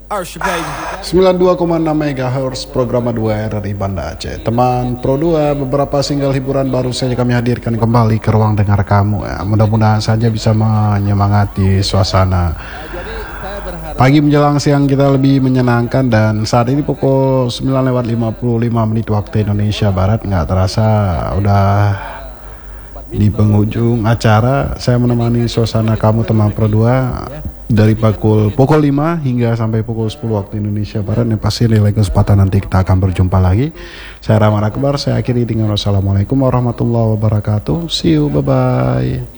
92,6 MHz program 2 RRI Banda Aceh. Teman Pro 2, beberapa single hiburan baru saja kami hadirkan kembali ke ruang dengar kamu ya. Mudah-mudahan saja bisa menyemangati suasana pagi menjelang siang kita lebih menyenangkan. Dan saat ini pukul 9:55 waktu Indonesia Barat. Nggak terasa udah di penghujung acara. Saya menemani suasana kamu teman Pro 2 dari pukul 5 hingga sampai pukul 10 waktu Indonesia Barat. Yang pasti nilai kesempatan nanti kita akan berjumpa lagi. Saya Rahman Akbar, saya akhiri dengan wassalamualaikum warahmatullahi wabarakatuh. See you, bye bye.